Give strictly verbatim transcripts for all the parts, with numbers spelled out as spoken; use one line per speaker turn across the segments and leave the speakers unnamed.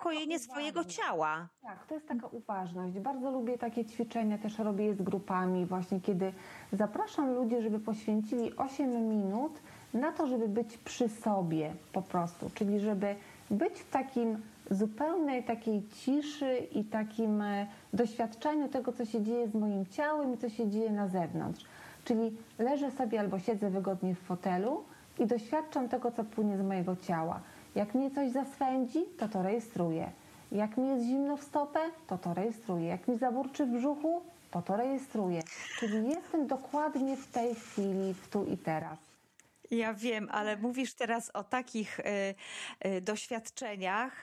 uspokojenie swojego ciała.
Tak, to jest taka uważność. Bardzo lubię takie ćwiczenia, też robię je z grupami, właśnie kiedy zapraszam ludzi, żeby poświęcili osiem minut na to, żeby być przy sobie po prostu, czyli żeby być w takim zupełnej takiej ciszy i takim doświadczeniu tego, co się dzieje z moim ciałem i co się dzieje na zewnątrz. Czyli leżę sobie albo siedzę wygodnie w fotelu i doświadczam tego, co płynie z mojego ciała. Jak mnie coś zaswędzi, to to rejestruję. Jak mi jest zimno w stopę, to to rejestruję. Jak mi zaburczy w brzuchu, to to rejestruję. Czyli jestem dokładnie w tej chwili, w tu i teraz.
Ja wiem, ale mówisz teraz o takich y, y, doświadczeniach,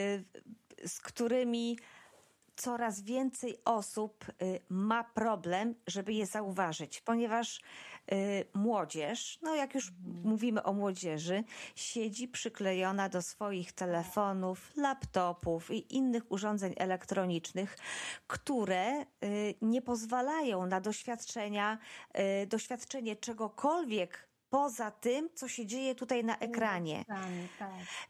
y, z którymi coraz więcej osób y, ma problem, żeby je zauważyć, ponieważ y, młodzież, no jak już mówimy o młodzieży, siedzi przyklejona do swoich telefonów, laptopów i innych urządzeń elektronicznych, które y, nie pozwalają na doświadczenia, y, doświadczenie czegokolwiek poza tym, co się dzieje tutaj na ekranie.
Tak.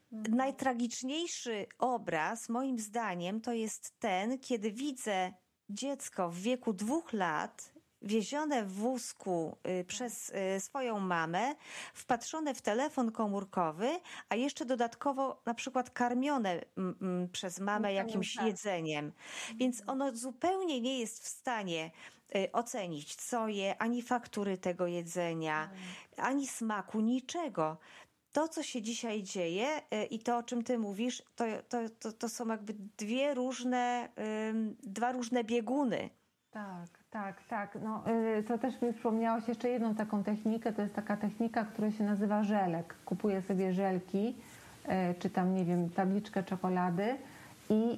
Najtragiczniejszy obraz, moim zdaniem, to jest ten, kiedy widzę dziecko w wieku dwóch lat wiezione w wózku przez swoją mamę, wpatrzone w telefon komórkowy, a jeszcze dodatkowo na przykład karmione przez mamę jakimś jedzeniem. Więc ono zupełnie nie jest w stanie ocenić, co je, ani faktury tego jedzenia, ani smaku, niczego. To, co się dzisiaj dzieje i to, o czym ty mówisz, to, to, to, to są jakby dwie różne, dwa różne bieguny.
Tak, tak, tak. No, to też mi przypomniałaś jeszcze jedną taką technikę. To jest taka technika, która się nazywa żelek. Kupuję sobie żelki, czy tam, nie wiem, tabliczkę czekolady i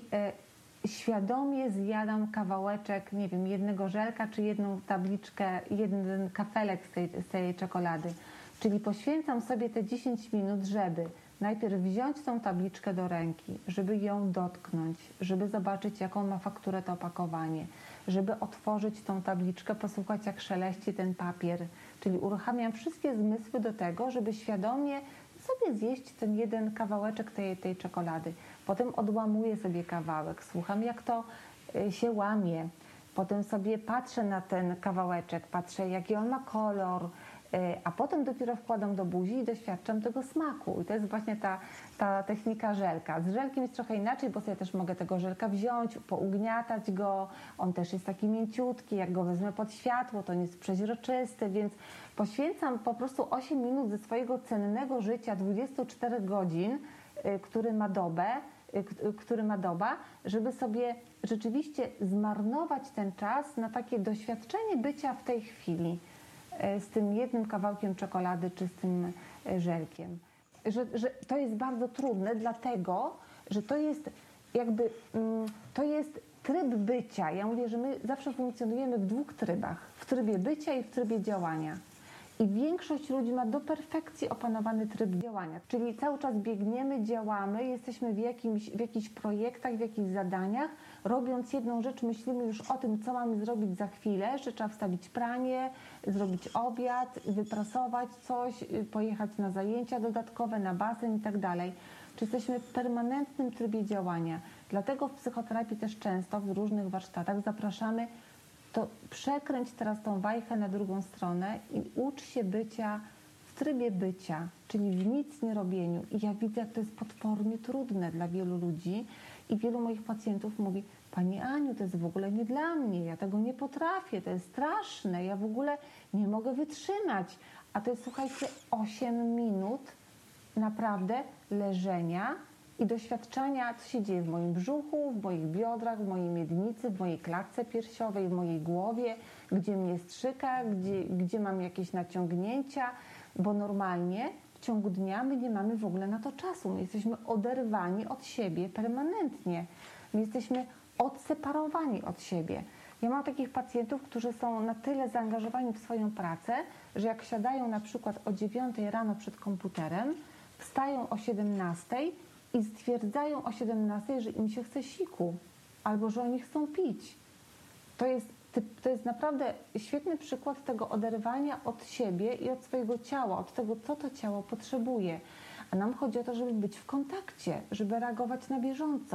świadomie zjadam kawałeczek, nie wiem, jednego żelka, czy jedną tabliczkę, jeden kafelek z tej, z tej czekolady. Czyli poświęcam sobie te dziesięć minut, żeby najpierw wziąć tą tabliczkę do ręki, żeby ją dotknąć, żeby zobaczyć, jaką ma fakturę to opakowanie, żeby otworzyć tą tabliczkę, posłuchać, jak szeleści ten papier. Czyli uruchamiam wszystkie zmysły do tego, żeby świadomie sobie zjeść ten jeden kawałeczek tej, tej czekolady. Potem odłamuję sobie kawałek, słucham, jak to się łamie. Potem sobie patrzę na ten kawałeczek, patrzę, jaki on ma kolor, a potem dopiero wkładam do buzi i doświadczam tego smaku. I to jest właśnie ta, ta technika żelka. Z żelkiem jest trochę inaczej, bo sobie też mogę tego żelka wziąć, pougniatać go. On też jest taki mięciutki, jak go wezmę pod światło, to nie jest przeźroczysty, więc poświęcam po prostu osiem minut ze swojego cennego życia, dwudziestu czterech godzin, który ma dobę, który ma doba, żeby sobie rzeczywiście zmarnować ten czas na takie doświadczenie bycia w tej chwili z tym jednym kawałkiem czekolady czy z tym żelkiem. Że, że to jest bardzo trudne, dlatego, że to jest jakby, to jest tryb bycia. Ja mówię, że my zawsze funkcjonujemy w dwóch trybach. W trybie bycia i w trybie działania. I większość ludzi ma do perfekcji opanowany tryb działania. Czyli cały czas biegniemy, działamy, jesteśmy w, jakimś, w jakichś projektach, w jakichś zadaniach. Robiąc jedną rzecz, myślimy już o tym, co mamy zrobić za chwilę, że trzeba wstawić pranie, zrobić obiad, wyprasować coś, pojechać na zajęcia dodatkowe, na basen i tak dalej. Czy jesteśmy w permanentnym trybie działania. Dlatego w psychoterapii też często w różnych warsztatach zapraszamy, to przekręć teraz tą wajchę na drugą stronę i ucz się bycia w trybie bycia, czyli w nic nie robieniu. I ja widzę, jak to jest potwornie trudne dla wielu ludzi i wielu moich pacjentów mówi: Pani Aniu, to jest w ogóle nie dla mnie, ja tego nie potrafię, to jest straszne, ja w ogóle nie mogę wytrzymać. A to jest, słuchajcie, osiem minut naprawdę leżenia i doświadczania, co się dzieje w moim brzuchu, w moich biodrach, w mojej miednicy, w mojej klatce piersiowej, w mojej głowie, gdzie mnie strzyka, gdzie, gdzie mam jakieś naciągnięcia, bo normalnie w ciągu dnia my nie mamy w ogóle na to czasu. My jesteśmy oderwani od siebie permanentnie. My jesteśmy odseparowani od siebie. Ja mam takich pacjentów, którzy są na tyle zaangażowani w swoją pracę, że jak siadają na przykład o dziewiątej rano przed komputerem, wstają o siedemnastej i stwierdzają o siedemnastej, że im się chce siku, albo że oni chcą pić. To jest, to jest naprawdę świetny przykład tego oderwania od siebie i od swojego ciała, od tego, co to ciało potrzebuje. A nam chodzi o to, żeby być w kontakcie, żeby reagować na bieżąco.